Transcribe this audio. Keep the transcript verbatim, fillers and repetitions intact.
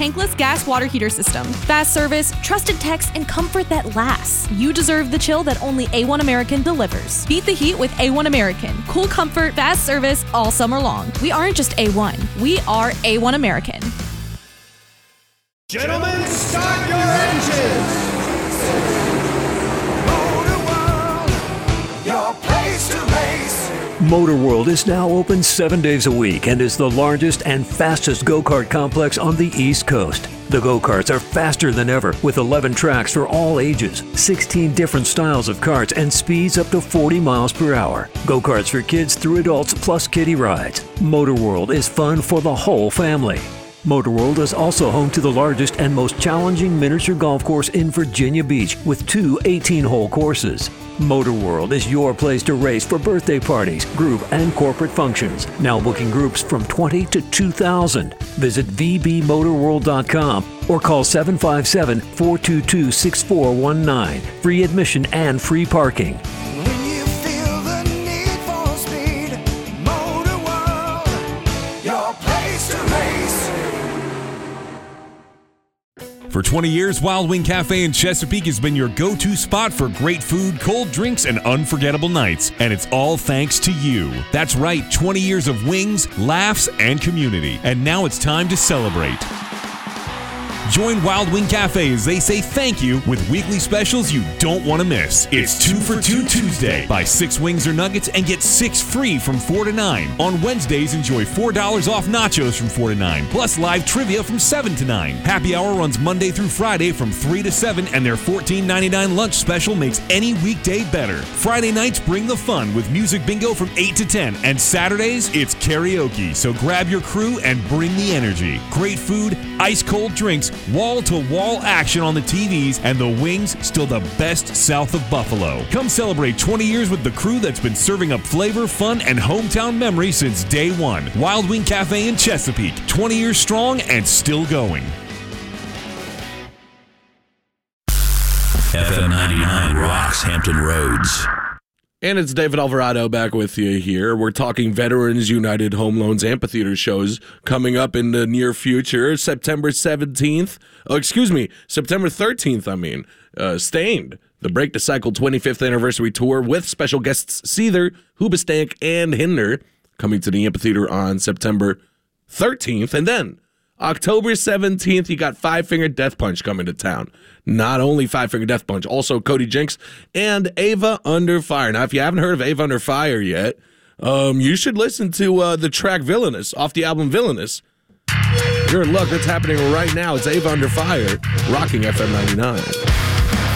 tankless gas water heater system. Fast service, trusted techs, and comfort that lasts. You deserve the chill that only A one American delivers. Beat the heat with A one American. Cool comfort, fast service all summer long. We aren't just A one. We are A one American. Gentlemen, start your engines! Motor World, your place to race. Motor World is now open seven days a week and is the largest and fastest go-kart complex on the East Coast. The go-karts are faster than ever with eleven tracks for all ages, sixteen different styles of karts, and speeds up to forty miles per hour. Go-karts for kids through adults plus kiddie rides. Motor World is fun for the whole family. Motor World is also home to the largest and most challenging miniature golf course in Virginia Beach with two eighteen-hole courses. Motor World is your place to race for birthday parties, group, and corporate functions. Now booking groups from twenty to two thousand. Visit v b motor world dot com or call seven five seven, four two two, six four one nine. Free admission and free parking. When you feel the need for speed, Motor World, your place to race. For twenty years, Wild Wing Cafe in Chesapeake has been your go-to spot for great food, cold drinks, and unforgettable nights. And it's all thanks to you. That's right, twenty years of wings, laughs, and community. And now it's time to celebrate. Join Wild Wing Cafe as they say thank you with weekly specials you don't want to miss. It's two for two Tuesday. Buy six wings or nuggets and get six free from four to nine. On Wednesdays, enjoy four dollars off nachos from four to nine, plus live trivia from seven to nine. Happy Hour runs Monday through Friday from three to seven, and their fourteen ninety-nine lunch special makes any weekday better. Friday nights bring the fun with music bingo from eight to ten, and Saturdays, it's karaoke. So grab your crew and bring the energy. Great food, ice-cold drinks, wall-to-wall action on the T Vs, and the wings still the best south of Buffalo. Come celebrate twenty years with the crew that's been serving up flavor, fun, and hometown memory since day one. Wild Wing Cafe in Chesapeake, twenty years strong and still going. F M ninety-nine rocks Hampton Roads. And it's David Alvarado back with you here. We're talking Veterans United Home Loans Amphitheater shows coming up in the near future. September seventeenth. Oh, excuse me. September thirteenth, I mean. Uh, Stained, the Break the Cycle twenty-fifth Anniversary Tour with special guests Seether, Hoobastank, and Hinder coming to the amphitheater on September thirteenth. And then October seventeenth, you got Five Finger Death Punch coming to town. Not only Five Finger Death Punch, also Cody Jinks and Ava Under Fire. Now, if you haven't heard of Ava Under Fire yet, um, you should listen to uh, the track Villainous off the album Villainous. You're in luck. That's happening right now. It's Ava Under Fire, rocking F M ninety-nine.